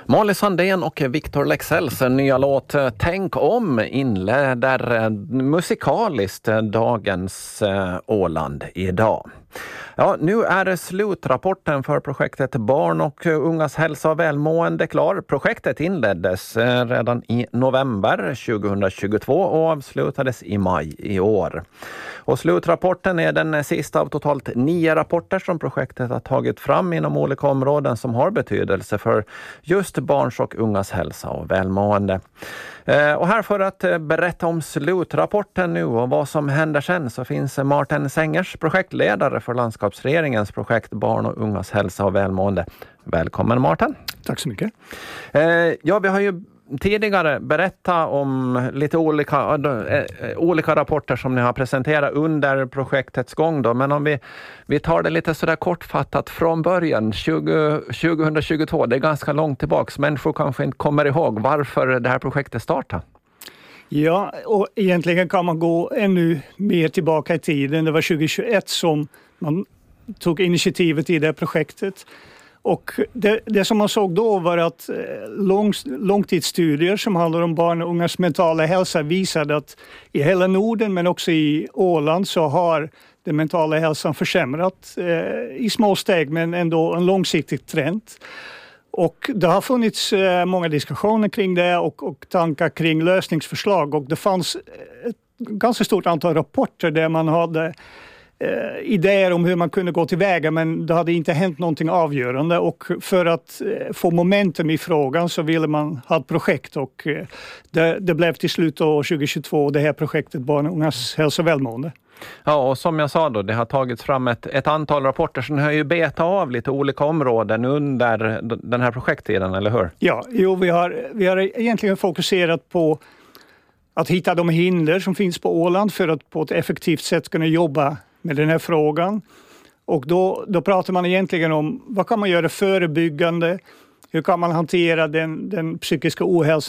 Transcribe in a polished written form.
Molly Sandén och Victor Leksells nya låt Tänk om inleder musikaliskt dagens Åland idag. Ja, nu är slutrapporten för projektet Barn och ungas hälsa och välmående klar. Projektet inleddes redan i november 2022 och avslutades i maj i år. Och slutrapporten är den sista av totalt 9 rapporter som projektet har tagit fram inom olika områden som har betydelse för just barns och ungas hälsa och välmående. Och här för att berätta om slutrapporten nu och vad som händer sen så finns Martin Sengers, projektledare för landskapsregeringens projekt Barn och ungas hälsa och välmående. Välkommen Martin. Tack så mycket. Ja, vi har ju tidigare berättat om lite olika rapporter som ni har presenterat under projektets gång då. Men om vi tar det lite sådär kortfattat från början, 2022, det är ganska långt tillbaks. Människor kanske inte kommer ihåg varför det här projektet startade. Ja, och egentligen kan man gå ännu mer tillbaka i tiden. Det var 2021 som man tog initiativet i det projektet. Och det som man såg då var att långtidsstudier som handlar om barn och ungas mentala hälsa visade att i hela Norden men också i Åland så har den mentala hälsan försämrat i små steg men ändå en långsiktig trend. Och det har funnits många diskussioner kring det och tankar kring lösningsförslag och det fanns ett ganska stort antal rapporter där man hade idéer om hur man kunde gå tillväga men det hade inte hänt någonting avgörande och för att få momentum i frågan så ville man ha ett projekt och det blev till slut år 2022 det här projektet Barn och ungas hälsa och välmående. Ja, och som jag sa då, det har tagits fram ett antal rapporter som har ju betat av lite olika områden under den här projekttiden, eller hur? Ja, vi har egentligen fokuserat på att hitta de hinder som finns på Åland för att på ett effektivt sätt kunna jobba med den här frågan. Och då pratar man egentligen om vad kan man göra förebyggande, hur kan man hantera den psykiska ohälsan